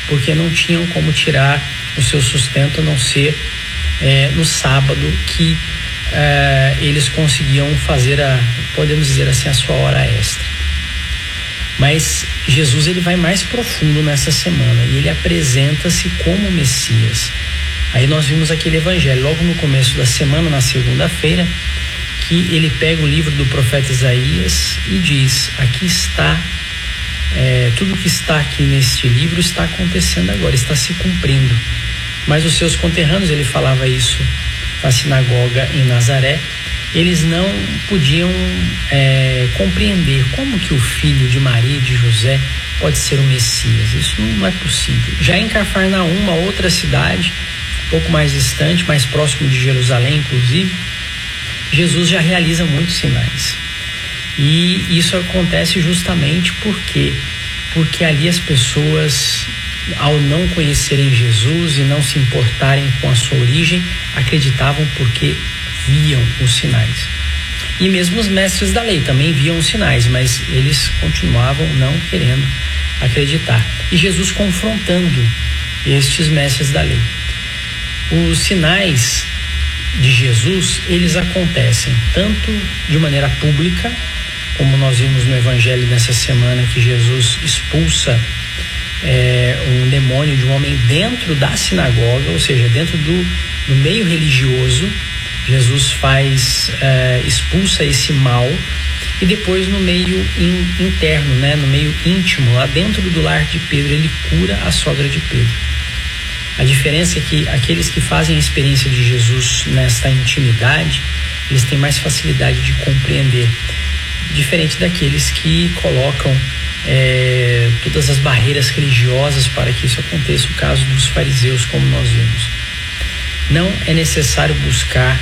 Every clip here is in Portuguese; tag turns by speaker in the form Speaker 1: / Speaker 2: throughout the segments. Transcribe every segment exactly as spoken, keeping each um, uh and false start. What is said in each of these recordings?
Speaker 1: porque não tinham como tirar o seu sustento a não ser é, no sábado que é, eles conseguiam fazer a, podemos dizer assim, a sua hora extra. Mas Jesus, ele vai mais profundo nessa semana e ele apresenta-se como Messias. Aí nós vimos aquele evangelho logo no começo da semana, na segunda-feira, que ele pega o livro do profeta Isaías e diz: aqui está, é, tudo que está aqui neste livro está acontecendo agora, está se cumprindo. Mas os seus conterrâneos, ele falava isso na sinagoga em Nazaré, eles não podiam é, compreender como que o filho de Maria e de José pode ser o Messias. Isso não é possível. Já em Cafarnaum, uma outra cidade, um pouco mais distante, mais próximo de Jerusalém, inclusive, Jesus já realiza muitos sinais. E isso acontece justamente porque, porque ali as pessoas, ao não conhecerem Jesus e não se importarem com a sua origem, acreditavam porque viam os sinais. E mesmo os mestres da lei também viam os sinais, mas eles continuavam não querendo acreditar. E Jesus confrontando estes mestres da lei. Os sinais de Jesus, eles acontecem tanto de maneira pública, como nós vimos no evangelho nessa semana, que Jesus expulsa é, um demônio de um homem dentro da sinagoga, ou seja, dentro do, do meio religioso. Jesus faz, é, expulsa esse mal, e depois no meio in, interno, né, no meio íntimo, lá dentro do lar de Pedro, ele cura a sogra de Pedro. A diferença é que aqueles que fazem a experiência de Jesus nesta intimidade, eles têm mais facilidade de compreender, diferente daqueles que colocam é, todas as barreiras religiosas para que isso aconteça, o caso dos fariseus, como nós vimos. Não é necessário buscar,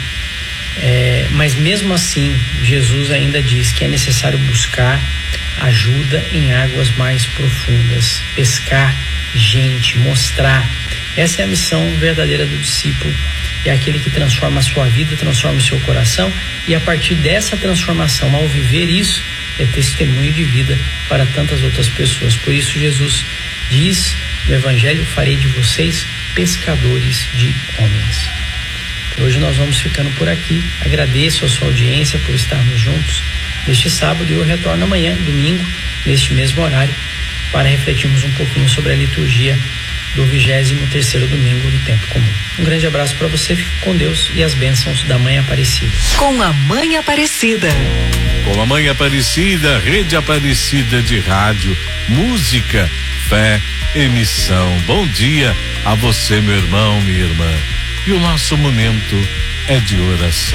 Speaker 1: é, mas mesmo assim, Jesus ainda diz que é necessário buscar ajuda em águas mais profundas, pescar gente, mostrar. Essa é a missão verdadeira do discípulo, é aquele que transforma a sua vida, transforma o seu coração, e a partir dessa transformação, ao viver isso, é testemunho de vida para tantas outras pessoas. Por isso Jesus diz no evangelho: farei de vocês pescadores de homens. Hoje nós vamos ficando por aqui. Agradeço a sua audiência por estarmos juntos neste sábado, e eu retorno amanhã, domingo, neste mesmo horário, para refletirmos um pouquinho sobre a liturgia do vigésimo terceiro domingo do tempo comum. Um grande abraço para você, fique com Deus e as bênçãos da Mãe Aparecida.
Speaker 2: Com a Mãe Aparecida.
Speaker 3: Com a Mãe Aparecida, Rede Aparecida de rádio, música, fé, emissão. Bom dia a você, meu irmão, minha irmã. E o nosso momento é de oração.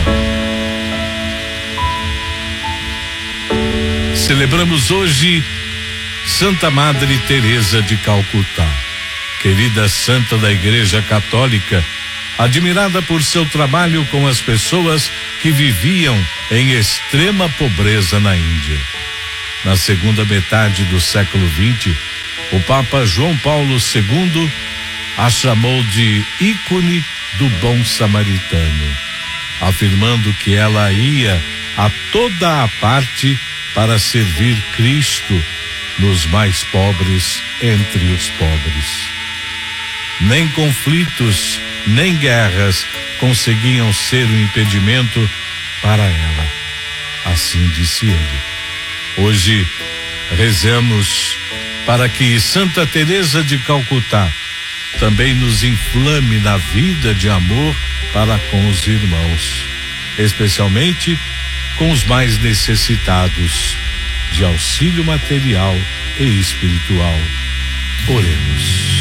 Speaker 3: Celebramos hoje Santa Madre Teresa de Calcutá, querida santa da Igreja Católica, admirada por seu trabalho com as pessoas que viviam em extrema pobreza na Índia. Na segunda metade do século vinte, o Papa João Paulo segundo a chamou de ícone do bom samaritano, afirmando que ela ia a toda a parte para servir Cristo nos mais pobres entre os pobres. Nem conflitos, nem guerras conseguiam ser um impedimento para ela. Assim disse ele. Hoje rezemos para que Santa Teresa de Calcutá também nos inflame na vida de amor para com os irmãos, especialmente com os mais necessitados de auxílio material e espiritual. Oremos.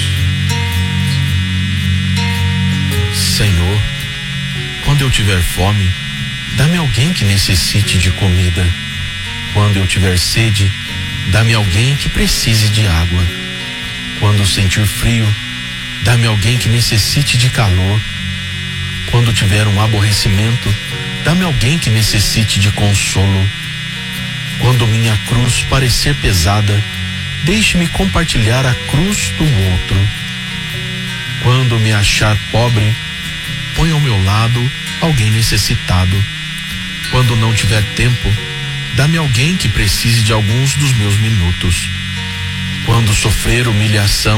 Speaker 4: Senhor, quando eu tiver fome, dá-me alguém que necessite de comida. Quando eu tiver sede, dá-me alguém que precise de água. Quando sentir frio, dá-me alguém que necessite de calor. Quando tiver um aborrecimento, dá-me alguém que necessite de consolo. Quando minha cruz parecer pesada, deixe-me compartilhar a cruz do outro. Quando me achar pobre, põe ao meu lado alguém necessitado. Quando não tiver tempo, dá-me alguém que precise de alguns dos meus minutos. Quando sofrer humilhação,